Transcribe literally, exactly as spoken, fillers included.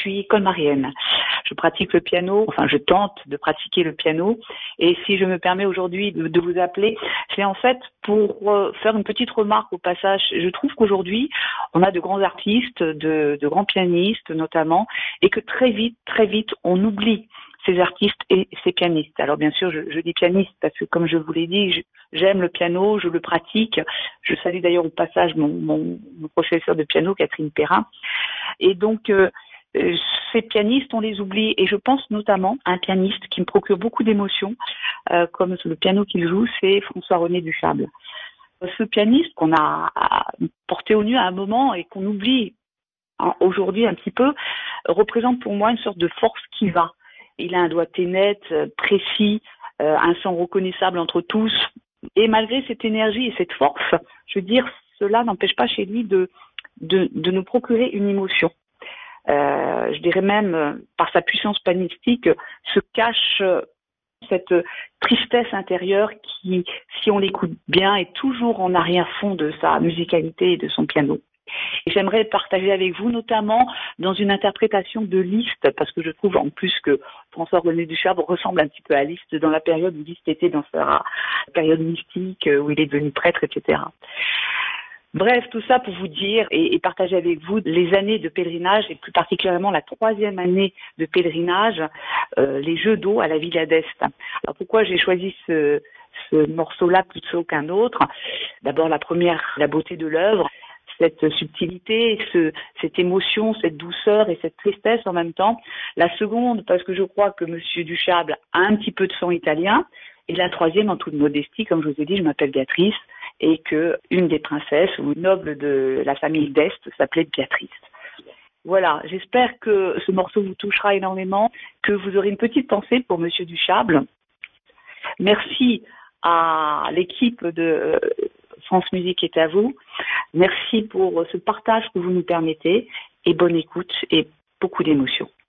suis colmarienne. Je pratique le piano, enfin je tente de pratiquer le piano. Et si je me permets aujourd'hui de, de vous appeler, c'est en fait pour euh, faire une petite remarque au passage. Je trouve qu'aujourd'hui, on a de grands artistes, de, de grands pianistes notamment, et que très vite, très vite, on oublie ces artistes et ces pianistes. Alors bien sûr, je, je dis pianiste parce que comme je vous l'ai dit, je, j'aime le piano, je le pratique. Je salue d'ailleurs au passage mon, mon, mon professeur de piano, Catherine Perrin. Et donc, euh, euh, ces pianistes, on les oublie. Et je pense notamment à un pianiste qui me procure beaucoup d'émotions, euh, comme le piano qu'il joue, c'est François-René Duchâble. Ce pianiste qu'on a porté au nu à un moment et qu'on oublie hein, aujourd'hui un petit peu, représente pour moi une sorte de force qui va. Il a un doigté net, précis, euh, un son reconnaissable entre tous. Et malgré cette énergie et cette force, je veux dire, cela n'empêche pas chez lui de, de, de nous procurer une émotion. Euh, je dirais même, euh, par sa puissance pianistique, se cache euh, cette tristesse intérieure qui, si on l'écoute bien, est toujours en arrière-fond de sa musicalité et de son piano. Et j'aimerais partager avec vous, notamment dans une interprétation de Liszt, parce que je trouve en plus que François-René Duchâble ressemble un petit peu à Liszt dans la période où Liszt était dans sa période mystique, où il est devenu prêtre, et cetera. Bref, tout ça pour vous dire et, et partager avec vous les années de pèlerinage et plus particulièrement la troisième année de pèlerinage, euh, les Jeux d'eau à la Villa d'Este. Alors pourquoi j'ai choisi ce, ce morceau-là plutôt qu'un autre? D'abord la première, la beauté de l'œuvre. Cette subtilité, ce, cette émotion, cette douceur et cette tristesse en même temps. La seconde, parce que je crois que Monsieur Duchâble a un petit peu de son italien. Et la troisième, en toute modestie, comme je vous ai dit, je m'appelle Béatrice et que une des princesses ou nobles de la famille d'Est s'appelait Béatrice. Voilà, j'espère que ce morceau vous touchera énormément, que vous aurez une petite pensée pour Monsieur Duchâble. Merci à l'équipe de France Musique est à vous. Merci pour ce partage que vous nous permettez et bonne écoute et beaucoup d'émotions.